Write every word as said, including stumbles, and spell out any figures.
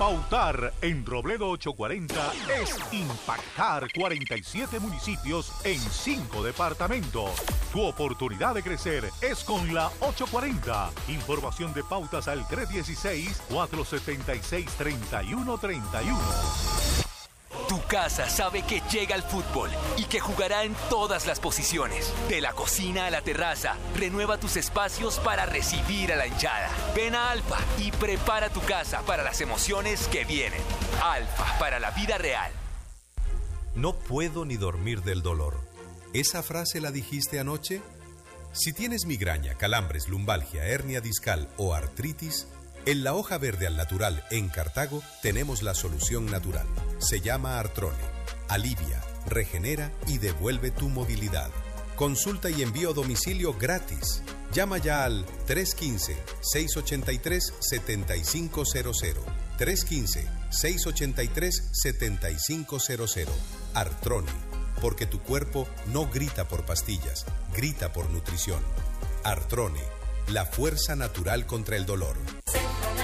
Pautar en Robledo ochocientos cuarenta es impactar cuarenta y siete municipios en cinco departamentos. Tu oportunidad de crecer es con la ochocientos cuarenta. Información de pautas al tres uno seis, cuatro siete seis, tres uno tres uno. Tu casa sabe que llega el fútbol y que jugará en todas las posiciones. De la cocina a la terraza, renueva tus espacios para recibir a la hinchada. Ven a Alfa y prepara tu casa para las emociones que vienen. Alfa, para la vida real. No puedo ni dormir del dolor. ¿Esa frase la dijiste anoche? Si tienes migraña, calambres, lumbalgia, hernia discal o artritis, en la hoja verde al natural en Cartago tenemos la solución natural. Se llama Artrone. Alivia, regenera y devuelve tu movilidad. Consulta y envío a domicilio gratis. Llama ya al tres uno cinco, seis ocho tres, siete cinco cero cero. tres uno cinco, seis ocho tres, siete cinco cero cero. Artrone, porque tu cuerpo no grita por pastillas, grita por nutrición. Artrone, la fuerza natural contra el dolor.